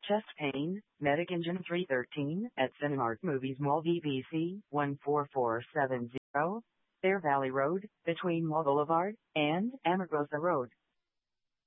Chest pain, Medic Engine 313 at Cinemark Movies Mall DPC 14470, Bear Valley Road, between Mall Boulevard and Amargosa Road.